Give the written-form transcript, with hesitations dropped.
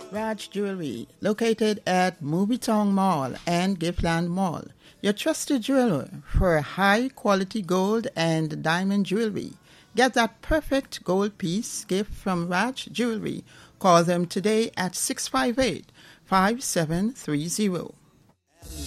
Raj Jewelry, located at Movitown Mall and Giftland Mall. Your trusted jeweler for high-quality gold and diamond jewelry. Get that perfect gold piece gift from Raj Jewelry. Call them today at 658-5730.